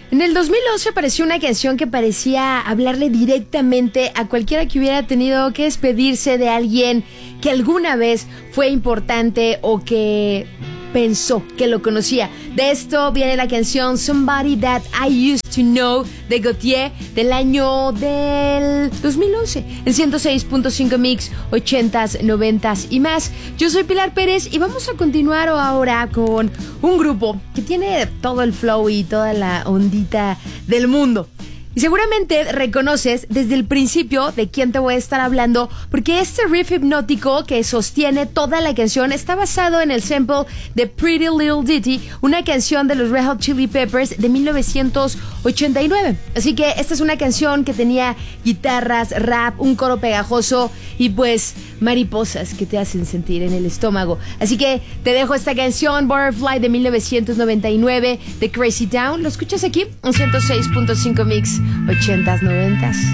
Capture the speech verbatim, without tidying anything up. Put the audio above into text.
En el dos mil once apareció una canción que parecía hablarle directamente a cualquiera que hubiera tenido que despedirse de alguien que alguna vez fue importante o que pensó que lo conocía. De esto viene la canción Somebody That I Used to Know de Gotye del año del dos mil once en ciento seis punto cinco Mix, ochentas, noventas y más. Yo soy Pilar Pérez y vamos a continuar ahora con un grupo que tiene todo el flow y toda la ondita del mundo. Y seguramente reconoces desde el principio de quién te voy a estar hablando, porque este riff hipnótico que sostiene toda la canción está basado en el sample de Pretty Little Ditty, una canción de los Red Hot Chili Peppers de mil novecientos ochenta y nueve. Así que esta es una canción que tenía guitarras, rap, un coro pegajoso y pues mariposas que te hacen sentir en el estómago. Así que te dejo esta canción Butterfly de mil novecientos noventa y nueve de Crazy Town. Lo escuchas aquí en ciento seis punto cinco Mix, ochentas, noventas.